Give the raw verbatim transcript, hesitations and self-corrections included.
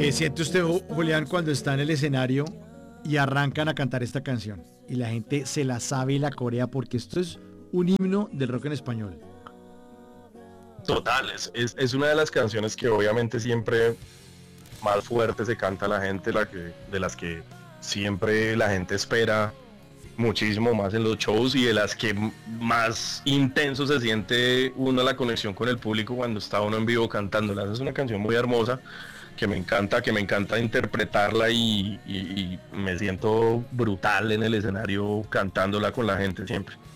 ¿Qué siente usted, Ju- Julián, cuando está en el escenario y arrancan a cantar esta canción? Y la gente se la sabe y la corea porque esto es un himno del rock en español. Total, es, es, es una de las canciones que obviamente siempre más fuerte se canta la gente, la que, de las que siempre la gente espera muchísimo más en los shows y de las que m- más intenso se siente uno la conexión con el público cuando está uno en vivo cantándola. Es una canción muy hermosa que me encanta, que me encanta interpretarla y, y- y me siento brutal en el escenario cantándola con la gente siempre.